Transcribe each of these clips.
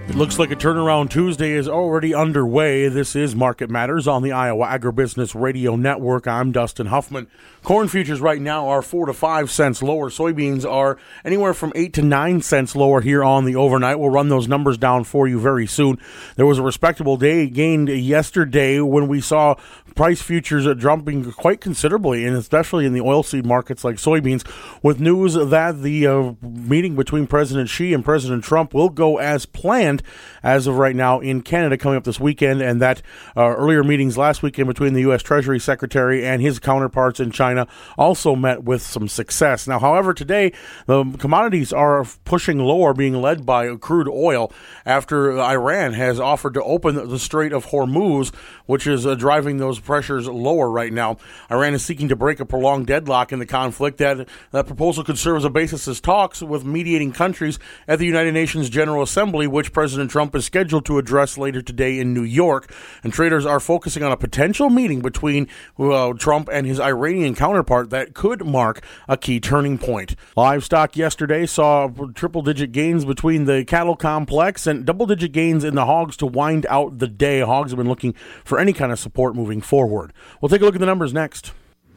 It looks like a turnaround Tuesday is already underway. This is Market Matters on the Iowa Agribusiness Radio Network. I'm Dustin Huffman. Corn futures right now are 4 to 5 cents lower. Soybeans are anywhere from 8 to 9 cents lower here on the overnight. We'll run those numbers down for you very soon. There was a respectable day gained yesterday when we saw price futures jumping quite considerably, and especially in the oilseed markets like soybeans, with news that the meeting between President Xi and President Trump will go as planned as of right now in Canada coming up this weekend, and that earlier meetings last weekend between the U.S. Treasury Secretary and his counterparts in China also met with some success. Now, however, today the commodities are pushing lower, being led by crude oil after Iran has offered to open the Strait of Hormuz, which is driving those pressures lower right now. Iran is seeking to break a prolonged deadlock in the conflict. That proposal could serve as a basis as talks with mediating countries at the United Nations General Assembly, which President Trump is scheduled to address later today in New York. And traders are focusing on a potential meeting between Trump and his Iranian counterpart that could mark a key turning point. Livestock yesterday saw triple-digit gains between the cattle complex and double-digit gains in the hogs to wind out the day. Hogs have been looking for any kind of support moving forward. We'll take a look at the numbers next.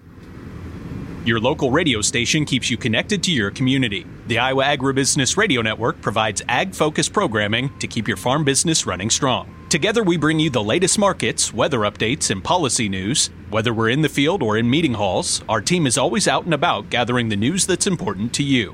Your local radio station keeps you connected to your community. The Iowa Agribusiness Radio Network provides ag-focused programming to keep your farm business running strong. Together, we bring you the latest markets, weather updates, and policy news. Whether we're in the field or in meeting halls, our team is always out and about gathering the news that's important to you.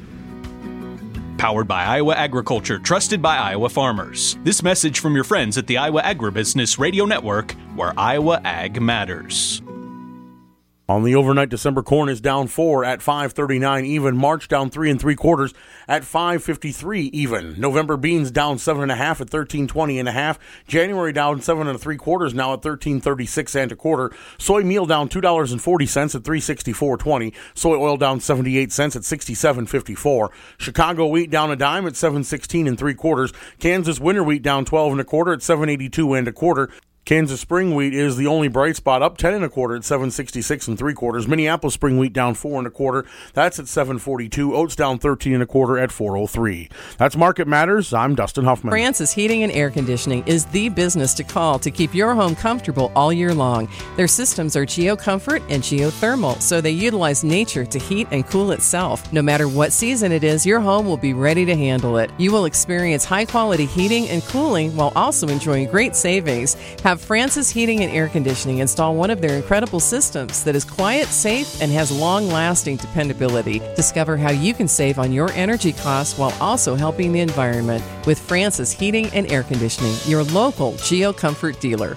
Powered by Iowa Agriculture, trusted by Iowa farmers. This message from your friends at the Iowa Agribusiness Radio Network, where Iowa Ag matters. On the overnight, December corn is down 4 at 5.39 even. March down 3 3/4 at 5.53 even. November beans down 7.5 at 13.20 1/2. January down 7 3/4 now at 13.36 1/4. Soy meal down $2.40 at 3.6420. Soy oil down 78 cents at 67.54. Chicago wheat down a dime at 7.16 3/4. Kansas winter wheat down 12 1/4 at 7.82 1/4. Kansas spring wheat is the only bright spot, up 10 1/4 at 7.66 3/4. Minneapolis spring wheat down 4 1/4. That's at 7.42. Oats down 13 1/4 at 4.03. That's Market Matters. I'm Dustin Huffman. Francis Heating and Air Conditioning is the business to call to keep your home comfortable all year long. Their systems are GeoComfort and geothermal, so they utilize nature to heat and cool itself. No matter what season it is, your home will be ready to handle it. You will experience high-quality heating and cooling while also enjoying great savings. Have Francis Heating and Air Conditioning install one of their incredible systems that is quiet, safe, and has long-lasting dependability. Discover how you can save on your energy costs while also helping the environment with Francis Heating and Air Conditioning, your local GeoComfort dealer.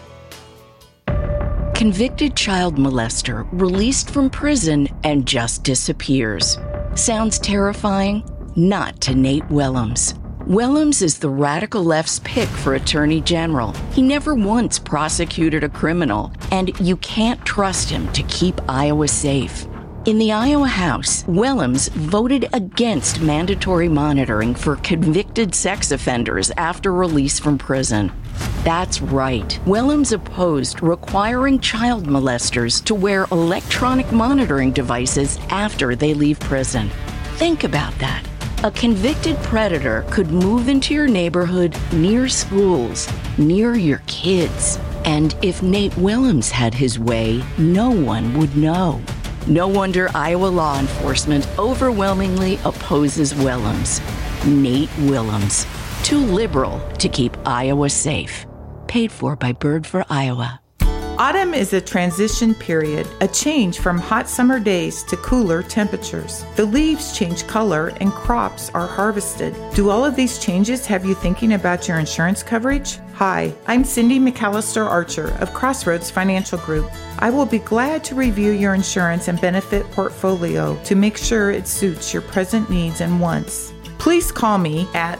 Convicted child molester released from prison and just disappears. Sounds terrifying? Not to Nate Willems. Willems is the radical left's pick for Attorney General. He never once prosecuted a criminal, and you can't trust him to keep Iowa safe. In the Iowa House, Willems voted against mandatory monitoring for convicted sex offenders after release from prison. That's right. Willems opposed requiring child molesters to wear electronic monitoring devices after they leave prison. Think about that. A convicted predator could move into your neighborhood near schools, near your kids. And if Nate Willems had his way, no one would know. No wonder Iowa law enforcement overwhelmingly opposes Willems. Nate Willems. Too liberal to keep Iowa safe. Paid for by Bird for Iowa. Autumn is a transition period, a change from hot summer days to cooler temperatures. The leaves change color and crops are harvested. Do all of these changes have you thinking about your insurance coverage? Hi, I'm Cindy McAllister Archer of Crossroads Financial Group. I will be glad to review your insurance and benefit portfolio to make sure it suits your present needs and wants. Please call me at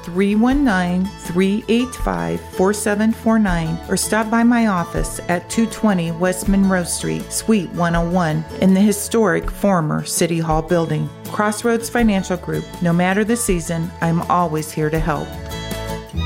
319-385-4749 or stop by my office at 220 West Monroe Street, Suite 101 in the historic former City Hall building. Crossroads Financial Group. No matter the season, I'm always here to help.